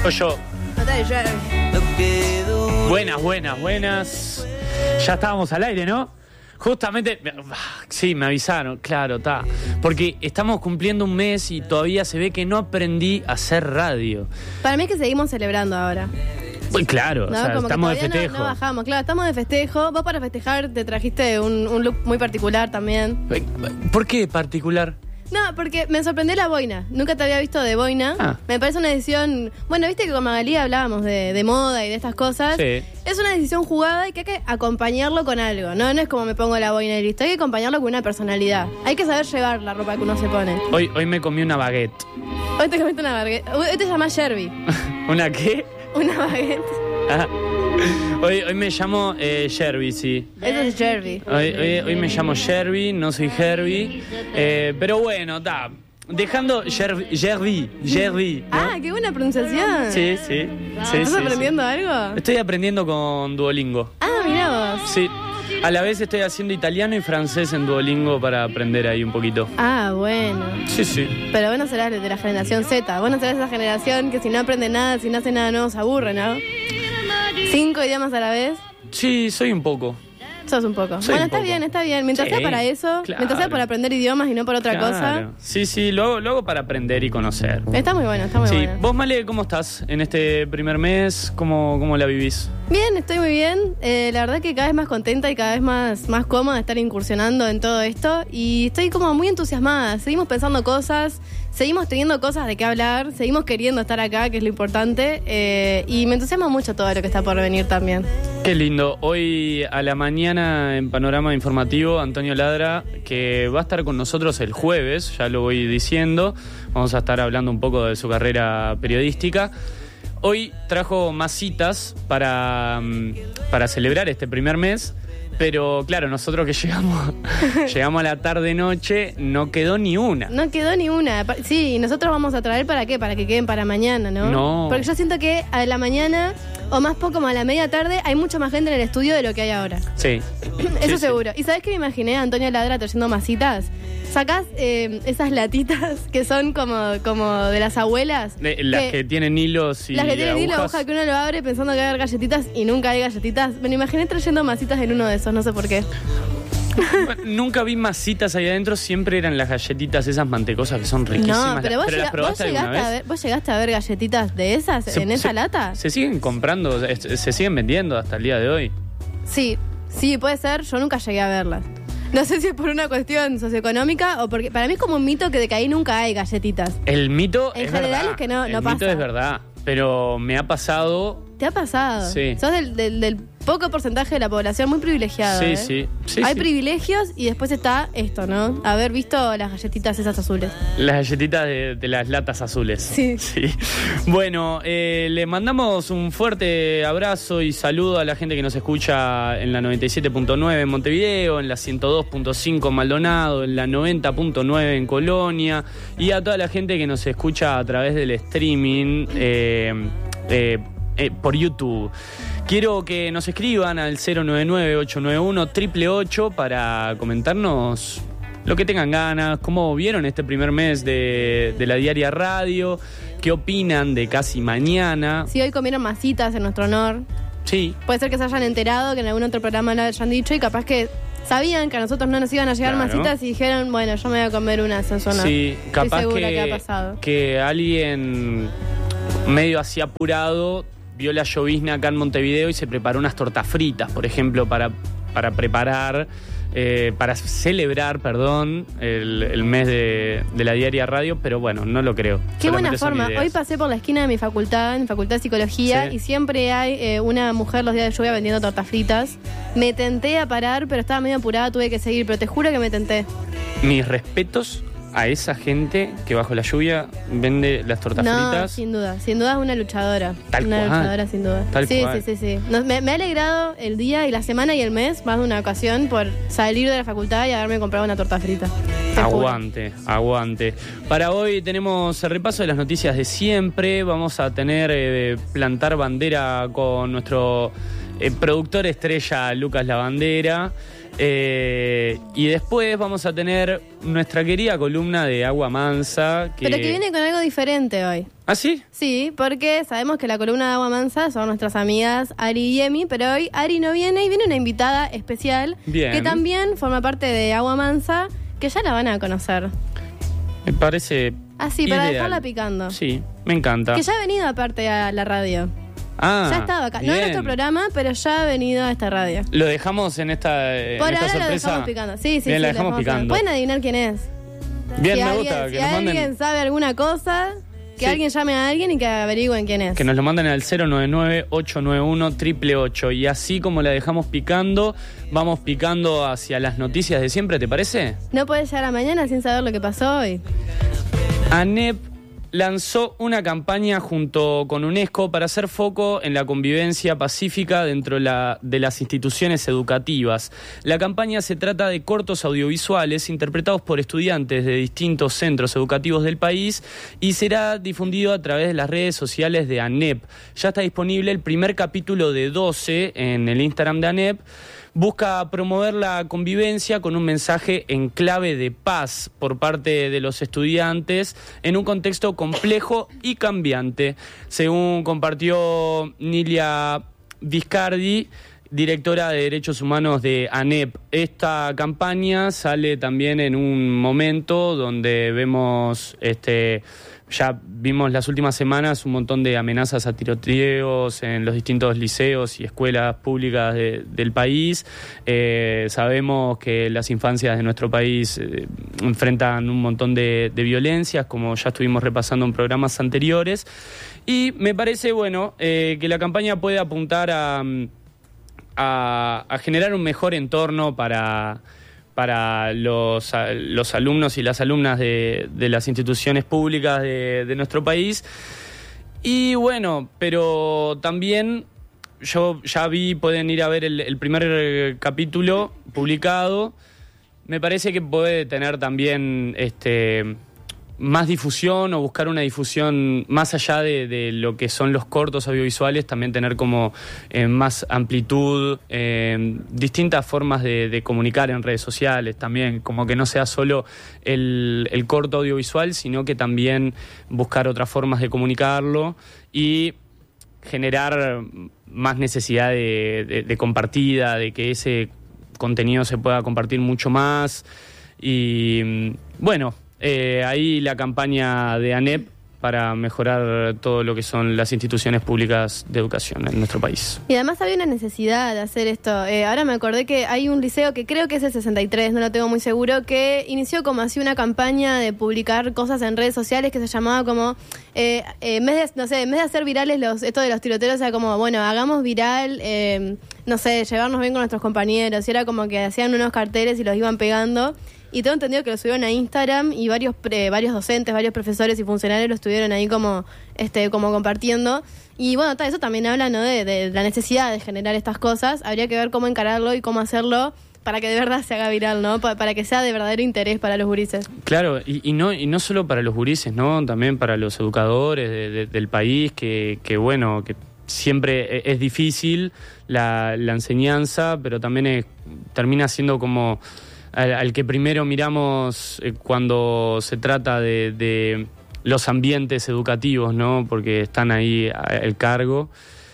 Yo. Buenas. Ya estábamos al aire, ¿no? Justamente, sí, me avisaron, claro, está. Porque estamos cumpliendo un mes y todavía se ve que no aprendí a hacer radio. Para mí es que seguimos celebrando ahora. Pues claro, ¿No? o sea, Como estamos que de todavía festejo. No bajamos, claro, estamos de festejo. Vos para festejar te trajiste un look muy particular también. ¿Por qué particular? No, porque me sorprendió la boina. Nunca te había visto de boina. Ah. Me parece una decisión... Bueno, viste que con Magalí hablábamos de moda y de estas cosas. Sí. Es una decisión jugada y que hay que acompañarlo con algo. No es como me pongo la boina y listo. Hay que acompañarlo con una personalidad. Hay que saber llevar la ropa que uno se pone. Hoy me comí una baguette. Hoy te comiste una baguette. Hoy te llamas Sherby. ¿Una qué? Una baguette. Ah. Hoy me llamo Sherby, sí. Eso es Sherby. Hoy me llamo Sherby, no soy Herbie. Pero bueno, está. Dejando Sherby, ¿no? Ah, qué buena pronunciación. Sí. ¿Estás aprendiendo algo? Estoy aprendiendo con Duolingo. Ah, mirá vos. Sí. A la vez estoy haciendo italiano y francés en Duolingo para aprender ahí un poquito. Ah, bueno. Sí. Pero vos no serás de la generación Z. Vos no serás esa generación que si no aprende nada, si no hace nada nuevo, se aburre, ¿no? 5 idiomas a la vez. Sí, soy un poco. Sos un poco. Soy Bueno, un poco. Está bien. Mientras Sí, sea para eso, claro. mientras sea por aprender idiomas y no por otra cosa. Claro. Sí, lo hago para aprender y conocer. Está muy bueno, está muy Sí, bueno. vos, Male, ¿cómo estás en este primer mes? ¿Cómo la vivís? Bien, estoy muy bien. La verdad que cada vez más contenta y cada vez más cómoda de estar incursionando en todo esto. Y estoy como muy entusiasmada. Seguimos pensando cosas, seguimos teniendo cosas de qué hablar, seguimos queriendo estar acá, que es lo importante. Y me entusiasma mucho todo lo que está por venir también. Qué lindo. Hoy a la mañana en Panorama Informativo, Antonio Ladra, que va a estar con nosotros el jueves, ya lo voy diciendo. Vamos a estar hablando un poco de su carrera periodística. Hoy trajo masitas para celebrar este primer mes, pero claro, nosotros que llegamos a la tarde-noche, no quedó ni una. No quedó ni una. Sí, y nosotros vamos a traer ¿para qué? Para que queden para mañana, ¿no? No. Porque yo siento que a la mañana, o más poco como a la media tarde, hay mucha más gente en el estudio de lo que hay ahora. Sí. Eso Sí, seguro. ¿Y sabés qué me imaginé a Antonio Ladra trayendo masitas? Sacás esas latitas que son como de las abuelas. Las que tienen hilos y las que tienen hilo, agujas. hoja que uno lo abre pensando que va a haber galletitas y nunca hay galletitas. Me lo imaginé trayendo masitas en uno de esos, no sé por qué. Nunca vi masitas ahí adentro, siempre eran las galletitas esas mantecosas que son riquísimas. No, pero ¿Las probaste alguna vez? ¿Vos llegaste a ver galletitas de esas en esa lata? Se siguen comprando, se siguen vendiendo hasta el día de hoy. Sí, puede ser. Yo nunca llegué a verlas. No sé si es por una cuestión socioeconómica o porque para mí es como un mito que de que ahí nunca hay galletitas. El mito En es general verdad. es que no el mito pasa. es verdad, pero me ha pasado. ¿Te ha pasado? Sí. Sos del poco porcentaje de la población muy privilegiada. Sí. Hay privilegios y después está esto, ¿no? Haber visto las galletitas esas azules. Las galletitas de las latas azules. Sí. Bueno, le mandamos un fuerte abrazo y saludo a la gente que nos escucha en la 97.9 en Montevideo, en la 102.5 en Maldonado, en la 90.9 en Colonia y a toda la gente que nos escucha a través del streaming por YouTube. Quiero que nos escriban al 099-891-888 para comentarnos lo que tengan ganas, cómo vieron este primer mes de la Diaria Radio, qué opinan de Casi Mañana. Sí, hoy comieron masitas en nuestro honor. Sí, Puede ser que se hayan enterado, que en algún otro programa lo hayan dicho y capaz que sabían que a nosotros no nos iban a llegar Claro. masitas y dijeron, bueno, yo me voy a comer unas en su honor. sí, capaz Estoy segura que ha pasado. que alguien medio así apurado vio la llovizna acá en Montevideo y se preparó unas tortas fritas, por ejemplo, para celebrar, el mes de la Diaria Radio, pero bueno, no lo creo. Qué buena Solamente son forma. ideas. Hoy pasé por la esquina de mi facultad, en Facultad de Psicología, Sí. y siempre hay una mujer los días de lluvia vendiendo tortas fritas. Me tenté a parar, pero estaba medio apurada, tuve que seguir, pero te juro que me tenté. Mis respetos a esa gente que bajo la lluvia vende las tortas fritas. Sin duda es una luchadora. Tal una cual. luchadora, sin duda. Tal sí, cual. sí. Me ha alegrado el día y la semana y el mes, más de una ocasión, por salir de la facultad y haberme comprado una torta frita. Te juro. Aguante. Para hoy tenemos el repaso de las noticias de siempre. Vamos a tener plantar bandera con nuestro productor estrella Lucas Lavandera. Y después vamos a tener nuestra querida columna de Agua Mansa. Pero que viene con algo diferente hoy. ¿Ah, sí? Sí, porque sabemos que la columna de Agua Mansa son nuestras amigas Ari y Emi, pero hoy Ari no viene y viene una invitada especial. Bien. Que también forma parte de Agua Mansa, que ya la van a conocer. Me parece Así, para ideal. dejarla picando. Sí, me encanta. Que ya ha venido aparte a la radio. Ah, Ya estaba acá. bien. No en nuestro programa, pero ya ha venido a esta radio. Lo dejamos en esta, Por esta ahora sorpresa. lo dejamos picando. Sí, Bien, sí, la lo dejamos picando. Pueden adivinar quién es. Bien, Si me alguien, gusta. si Que nos alguien manden, sabe alguna cosa, que Sí. alguien llame a alguien y que averigüen quién es. que nos lo manden al 099-891-888. Y así como la dejamos picando, vamos picando hacia las noticias de siempre, ¿te parece? No podés llegar a mañana sin saber lo que pasó hoy. ANEP lanzó una campaña junto con UNESCO para hacer foco en la convivencia pacífica dentro de las instituciones educativas. La campaña se trata de cortos audiovisuales interpretados por estudiantes de distintos centros educativos del país y será difundido a través de las redes sociales de ANEP. Ya está disponible el primer capítulo de 12 en el Instagram de ANEP. Busca promover la convivencia con un mensaje en clave de paz por parte de los estudiantes en un contexto complejo y cambiante, según compartió Nilia Viscardi, directora de Derechos Humanos de ANEP. Esta campaña sale también en un momento donde vemos ya vimos las últimas semanas un montón de amenazas a tiroteos en los distintos liceos y escuelas públicas del país. Sabemos que las infancias de nuestro país enfrentan un montón de violencias, como ya estuvimos repasando en programas anteriores. Y me parece, que la campaña puede apuntar a generar un mejor entorno para los alumnos y las alumnas de las instituciones públicas de nuestro país. Y pero también yo ya pueden ir a ver el primer capítulo publicado. Me parece que puede tener también más difusión o buscar una difusión más allá de lo que son los cortos audiovisuales, también tener como más amplitud, distintas formas de comunicar en redes sociales también, como que no sea solo el corto audiovisual, sino que también buscar otras formas de comunicarlo y generar más necesidad de compartida, de que ese contenido se pueda compartir mucho más. Y ahí la campaña de ANEP para mejorar todo lo que son las instituciones públicas de educación en nuestro país. Y además había una necesidad de hacer esto. Ahora me acordé que hay un liceo que creo que es el 63, no lo tengo muy seguro, que inició como así una campaña de publicar cosas en redes sociales que se llamaba como, en vez de hacer virales esto de los tiroteos, o sea, como, hagamos viral, llevarnos bien con nuestros compañeros. Y era como que hacían unos carteles y los iban pegando. Y tengo entendido que lo subieron a Instagram y varios docentes, varios profesores y funcionarios lo estuvieron ahí como compartiendo. Y eso también habla, ¿no?, de la necesidad de generar estas cosas. Habría que ver cómo encararlo y cómo hacerlo para que de verdad se haga viral, ¿no? Para que sea de verdadero interés para los gurises. Claro, y no solo para los gurises, ¿no? También para los educadores del país, que siempre es difícil la enseñanza, pero también termina siendo como al que primero miramos cuando se trata de los ambientes educativos, ¿no? Porque están ahí al cargo.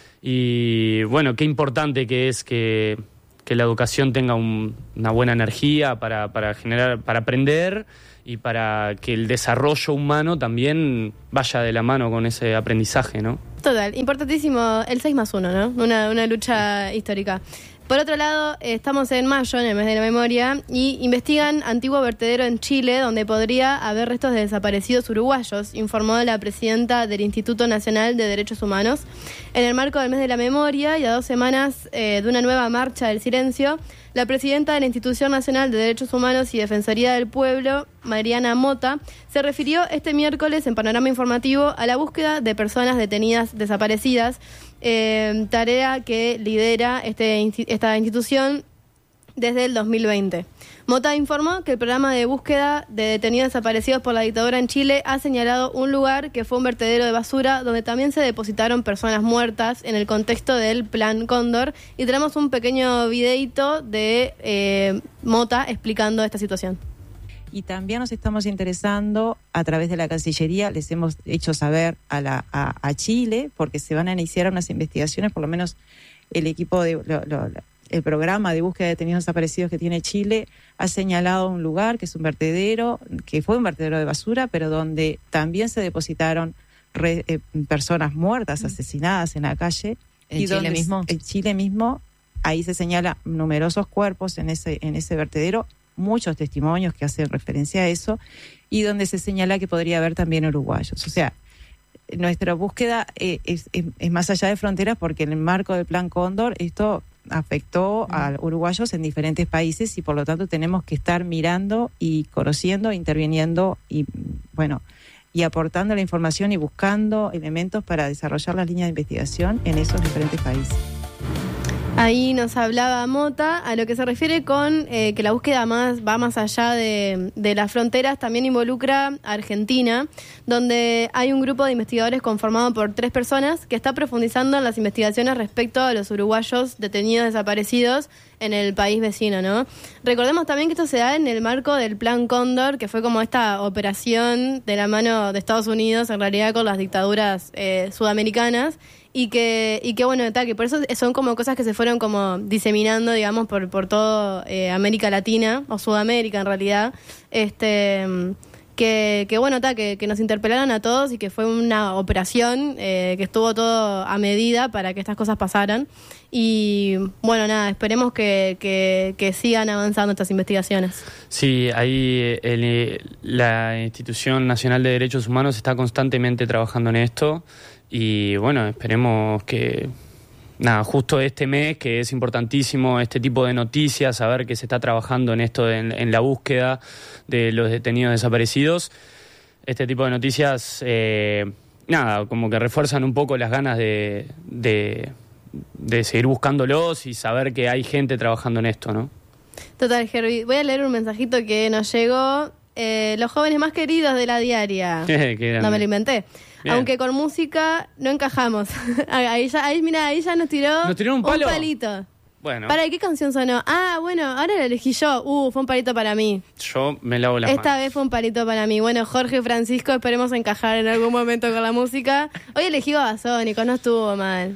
Y qué importante que es que la educación tenga una buena energía para generar, para aprender y para que el desarrollo humano también vaya de la mano con ese aprendizaje, ¿no? Total, importantísimo el 6+1, ¿no? Una lucha histórica. Por otro lado, estamos en mayo, en el mes de la memoria, y investigan antiguo vertedero en Chile, donde podría haber restos de desaparecidos uruguayos, informó la presidenta del Instituto Nacional de Derechos Humanos. En el marco del mes de la memoria y a 2 semanas de una nueva marcha del silencio, la presidenta de la Institución Nacional de Derechos Humanos y Defensoría del Pueblo, Mariana Mota, se refirió este miércoles en Panorama Informativo a la búsqueda de personas detenidas desaparecidas, tarea que lidera esta institución desde el 2020. Mota informó que el programa de búsqueda de detenidos desaparecidos por la dictadura en Chile ha señalado un lugar que fue un vertedero de basura donde también se depositaron personas muertas en el contexto del Plan Cóndor, y tenemos un pequeño videíto de Mota explicando esta situación. Y también nos estamos interesando a través de la Cancillería, les hemos hecho saber a Chile, porque se van a iniciar unas investigaciones, por lo menos el equipo de el programa de búsqueda de detenidos desaparecidos que tiene Chile ha señalado un lugar que es un vertedero, que fue un vertedero de basura, pero donde también se depositaron personas muertas, asesinadas en la calle. ¿En Chile mismo? En Chile mismo, ahí se señala numerosos cuerpos en ese vertedero, muchos testimonios que hacen referencia a eso, y donde se señala que podría haber también uruguayos. O sea, nuestra búsqueda es más allá de fronteras, porque en el marco del Plan Cóndor esto afectó a uruguayos en diferentes países, y por lo tanto tenemos que estar mirando y conociendo, interviniendo y aportando la información y buscando elementos para desarrollar las líneas de investigación en esos diferentes países. Ahí nos hablaba Mota, a lo que se refiere con que la búsqueda va más allá de las fronteras, también involucra a Argentina, donde hay un grupo de investigadores conformado por 3 personas que está profundizando en las investigaciones respecto a los uruguayos detenidos desaparecidos en el país vecino, ¿no? Recordemos también que esto se da en el marco del Plan Cóndor, que fue como esta operación de la mano de Estados Unidos, en realidad con las dictaduras sudamericanas, y que bueno, que por eso son como cosas que se fueron como diseminando, digamos, por todo América Latina, o Sudamérica en realidad, que bueno, que nos interpelaron a todos, y que fue una operación que estuvo todo a medida para que estas cosas pasaran. Y bueno, esperemos que sigan avanzando estas investigaciones. Sí, ahí la Institución Nacional de Derechos Humanos está constantemente trabajando en esto, y bueno, esperemos que justo este mes, que es importantísimo este tipo de noticias, saber que se está trabajando en esto, en la búsqueda de los detenidos desaparecidos. Este tipo de noticias, como que refuerzan un poco las ganas de seguir buscándolos y saber que hay gente trabajando en esto, ¿no? Total, Herbie. Voy a leer un mensajito que nos llegó. Los jóvenes más queridos de la diaria. No me lo inventé. Bien. Aunque con música no encajamos. Ahí ya nos tiró un palito. Bueno. ¿Para qué canción sonó? Bueno, ahora la elegí yo. Fue un palito para mí. Yo me lavo las manos. Esta vez fue un palito para mí. Bueno, Jorge y Francisco, esperemos encajar en algún momento con la música. Hoy elegí Babasónicos, no estuvo mal.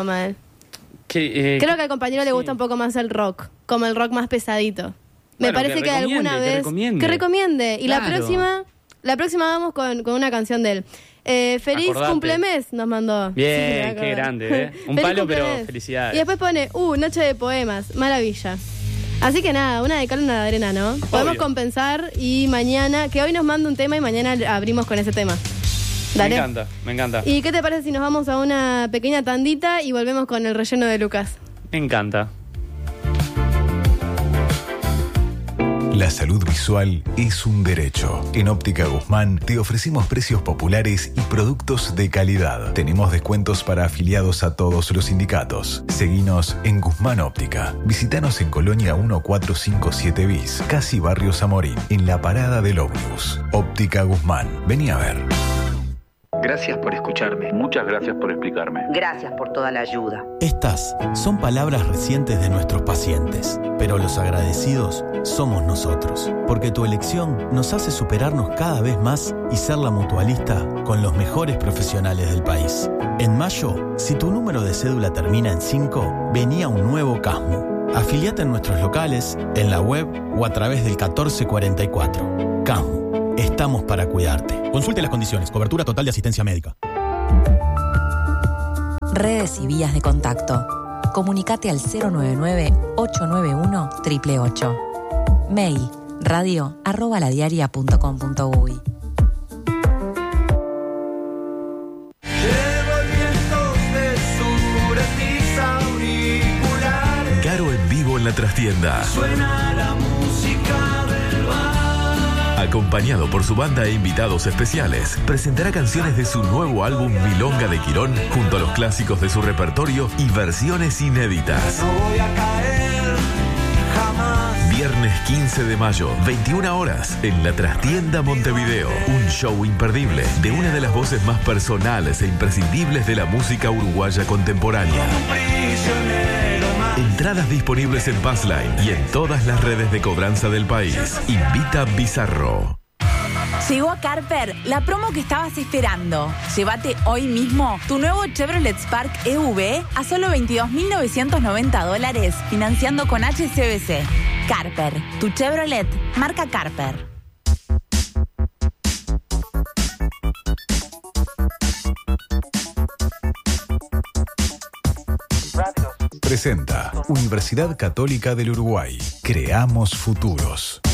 Creo que al compañero le gusta un poco más el rock, como el rock más pesadito. Me parece que alguna vez... Que recomiende. Y claro. La próxima vamos con una canción de él. Feliz cumplemes nos mandó. Bien, qué grande, Un feliz palo, cumplemes. Pero felicidades. Y después pone, noche de poemas, maravilla. Así que una de cal, una de arena, ¿no? Obvio. Podemos compensar, y mañana, que hoy nos manda un tema y mañana abrimos con ese tema. Dale. Me encanta. ¿Y qué te parece si nos vamos a una pequeña tandita y volvemos con el relleno de Lucas? Me encanta. La salud visual es un derecho. En Óptica Guzmán te ofrecemos precios populares y productos de calidad. Tenemos descuentos para afiliados a todos los sindicatos. Seguinos en Guzmán Óptica. Visítanos en Colonia 1457 bis, casi Barrio Zamorín, en la parada del ómnibus. Óptica Guzmán. Vení a ver. Gracias por escucharme. Muchas gracias por explicarme. Gracias por toda la ayuda. Estas son palabras recientes de nuestros pacientes, pero los agradecidos somos nosotros, porque tu elección nos hace superarnos cada vez más y ser la mutualista con los mejores profesionales del país. En mayo, si tu número de cédula termina en 5, vení a un nuevo CASMU. Afiliate en nuestros locales, en la web o a través del 1444. CASMU. Estamos para cuidarte. Consulte las condiciones. Cobertura total de asistencia médica. Redes y vías de contacto. Comunicate al 099-891-888. Mail radio@ladiaria.com.uy. Caro en vivo en la trastienda. Suena la música del bar. Acompañado por su banda e invitados especiales, presentará canciones de su nuevo álbum Milonga de Quirón, junto a los clásicos de su repertorio y versiones inéditas. No voy a caer jamás. Viernes 15 de mayo, 21 horas, en la Trastienda Montevideo. Un show imperdible de una de las voces más personales e imprescindibles de la música uruguaya contemporánea. Entradas disponibles en Passline y en todas las redes de cobranza del país. Invita Bizarro. Llegó a Carper la promo que estabas esperando. Llévate hoy mismo tu nuevo Chevrolet Spark EV a solo $22.990, financiando con HSBC. Carper, tu Chevrolet, marca Carper. Presenta Universidad Católica del Uruguay. Creamos futuros.